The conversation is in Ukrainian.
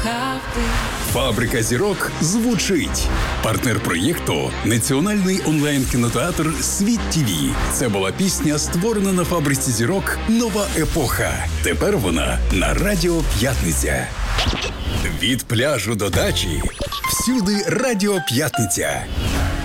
кохав би. Фабрика зірок звучить. Партнер проєкту – національний онлайн-кінотеатр «Світ ТІВІ». Це була пісня, створена на фабриці зірок «Нова епоха». Тепер вона на Радіо П'ятниця. Від пляжу до дачі – всюди Радіо П'ятниця.